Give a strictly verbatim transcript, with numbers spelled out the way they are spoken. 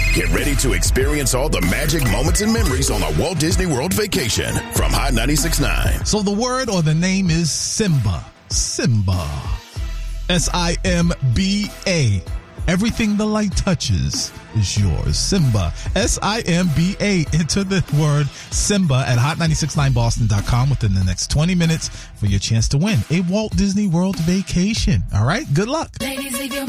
Get ready to experience all the magic moments and memories on a Walt Disney World vacation from Hot ninety-six point nine. So the word or the name is Simba. Simba. S I M B A. Everything the light touches is yours. Simba. S I M B A. Enter the word Simba at hot nine six nine boston dot com within the next twenty minutes for your chance to win a Walt Disney World vacation. All right? Good luck. Ladies, leave your